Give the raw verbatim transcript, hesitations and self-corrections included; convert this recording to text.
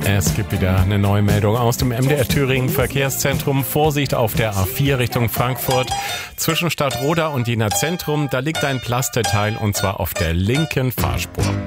Es gibt wieder eine neue Meldung aus dem M D R Thüringen Verkehrszentrum. Vorsicht auf der A vier Richtung Frankfurt. Zwischen Stadtroda und Jena Zentrum, da liegt ein Plasteteil und zwar auf der linken Fahrspur.